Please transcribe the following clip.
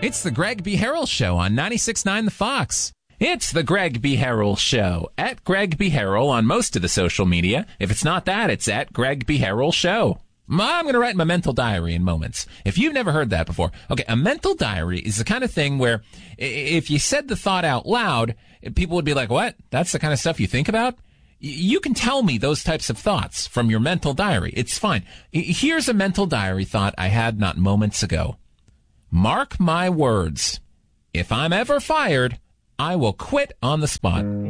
It's the Greg B. Harrell Show on 96.9 The Fox. It's the Greg B. Harrell Show. At Greg B. Harrell on most of the social media. If it's not that, it's at Greg B. Harrell Show. I'm going to write my mental diary in moments. If you've never heard that before. Okay, a mental diary is the kind of thing where if you said the thought out loud, people would be like, what? That's the kind of stuff you think about? You can tell me those types of thoughts from your mental diary. It's fine. Here's a mental diary thought I had not moments ago. Mark my words. If I'm ever fired, I will quit on the spot.